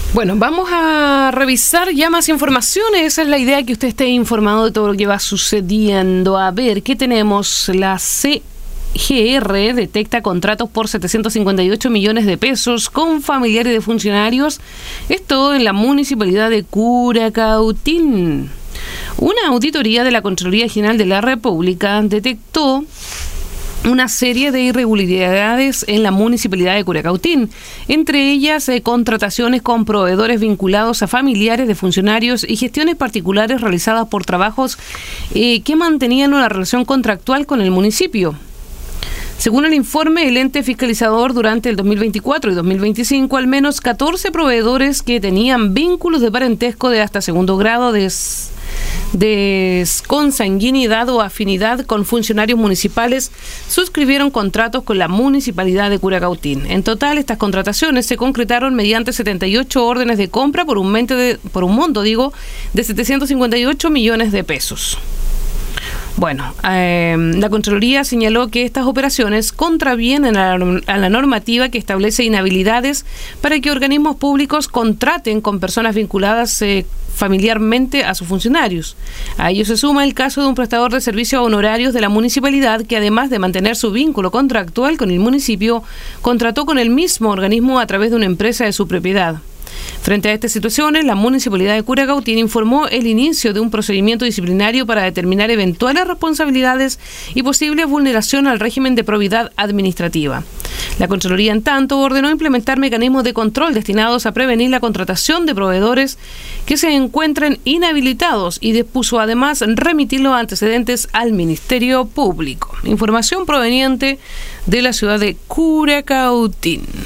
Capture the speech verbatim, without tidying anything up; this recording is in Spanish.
Bueno, vamos a revisar ya más informaciones. Esa es la idea, que usted esté informado de todo lo que va sucediendo. A ver, ¿qué tenemos? La C G R detecta contratos por setecientos cincuenta y ocho millones de pesos con familiares de funcionarios. Esto en la municipalidad de Curacautín. Una auditoría de la Contraloría General de la República detectó una serie de irregularidades en la municipalidad de Curacautín, entre ellas eh, contrataciones con proveedores vinculados a familiares de funcionarios y gestiones particulares realizadas por trabajos eh, que mantenían una relación contractual con el municipio. Según el informe, el ente fiscalizador durante el dos mil veinticuatro y dos mil veinticinco, al menos catorce proveedores que tenían vínculos de parentesco de hasta segundo grado de, de consanguinidad o afinidad con funcionarios municipales suscribieron contratos con la municipalidad de Curacautín. En total, estas contrataciones se concretaron mediante setenta y ocho órdenes de compra por un, de, por un monto, digo, de setecientos cincuenta y ocho millones de pesos. Bueno, eh, la Contraloría señaló que estas operaciones contravienen a la, a la normativa que establece inhabilidades para que organismos públicos contraten con personas vinculadas eh, familiarmente a sus funcionarios. A ello se suma el caso de un prestador de servicios honorarios de la municipalidad que, además de mantener su vínculo contractual con el municipio, contrató con el mismo organismo a través de una empresa de su propiedad. Frente a estas situaciones, la Municipalidad de Curacautín informó el inicio de un procedimiento disciplinario para determinar eventuales responsabilidades y posible vulneración al régimen de probidad administrativa. La Contraloría, en tanto, ordenó implementar mecanismos de control destinados a prevenir la contratación de proveedores que se encuentren inhabilitados y dispuso además remitir los antecedentes al Ministerio Público. Información proveniente de la ciudad de Curacautín.